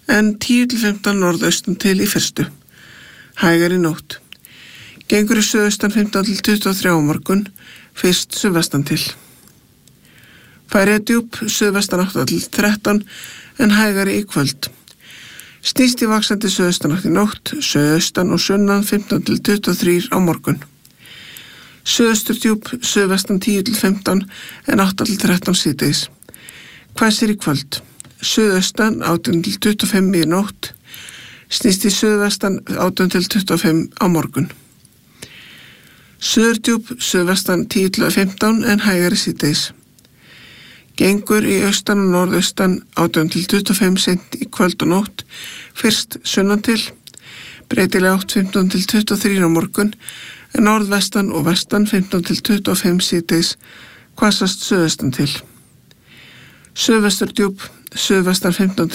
en 10-15 norðaustan til í fyrstu. Hægari nótt. Gengur í suðaustan 15-23 á morgun, fyrst suðvestan til. Færeyjadjúp suðvestan 8-13 en hægari í kvöld. Snýst í vaxandi suðaustanátt í nótt, suðaustan og sunnan 15-23 á morgun. Suðausturdjúp suðvestan 10-15 en 8-13 síðdegis. Hvessir í kvöld. Suðaustan 18-25 í nótt, snýst í suðvestan 18-25 á morgun. Suðurdjúp suðvestan 10-15 en hægari síðdegis. Gengur í austan og norðaustan 18-25 sent í kvöld og nótt, fyrst sunnan til, breytilega 8-15-23 á morgun, en norðvestan og vestan 15-25 síðdegis, hvassast suðaustan til. Suðvesturdjúp suðvestan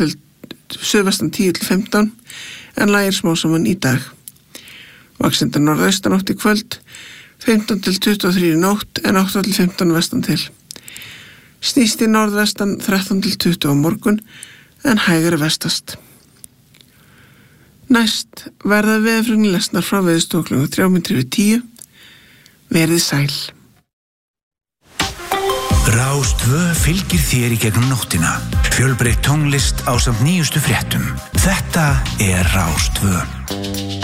10-15 en lægir smásaman í dag. Vaxandi norðaustanátt í kvöld 15-23 í nótt en 8-15 vestan til. Snýst í norðvestan 13-20 á morgun en hægari vestast. Næst verða veðurfregnir lesnar frá Veðurstofu 9:10. Verið sæl. Rás2 fylgir þér í gegnum nóttina. Fjölbreytt tónlist ásamt nýjustu fréttum. Þetta er Rás2.